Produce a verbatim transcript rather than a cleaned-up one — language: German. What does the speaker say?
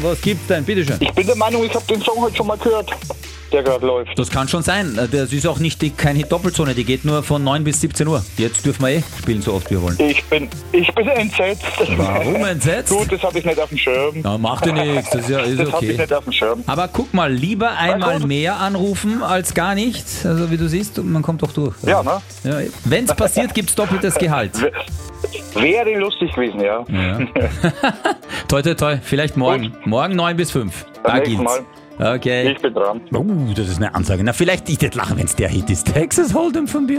Was gibt's denn? Bitteschön. Ich bin der Meinung, ich habe den Song heute schon mal gehört, der gerade läuft. Das kann schon sein. Das ist auch nicht die, keine Doppelzone, die geht nur von neun bis siebzehn Uhr. Jetzt dürfen wir eh spielen, so oft wir wollen. Ich bin, ich bin entsetzt. Warum entsetzt? Gut, das habe ich nicht auf dem Schirm. Na, macht ja nichts, das ist ja ist Das habe ich okay. nicht auf dem Schirm. Aber guck mal, lieber einmal gut. mehr anrufen als gar nicht. Also wie du siehst, man kommt doch durch. Ja, ne? Ja, wenn es passiert, gibt's doppeltes Gehalt. W- Wäre lustig gewesen, ja. Ja. Toi, toi, toi. Vielleicht morgen. Morgen neun bis fünf. Da Beim nächsten gilt's. Mal. Okay. Ich bin dran. Uh, das ist eine Ansage. Na, vielleicht ich nicht lachen, wenn es der Hit ist. Texas Hold'em von dir.